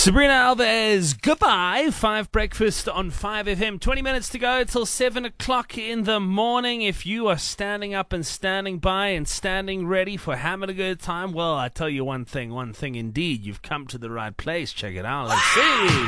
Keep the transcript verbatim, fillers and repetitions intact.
Sabrina Alves, goodbye. Five Breakfast on five F M. twenty minutes to go till seven o'clock in the morning. If you are standing up and standing by and standing ready for having a good time, well, I tell you one thing, one thing indeed. You've come to the right place. Check it out. Let's see.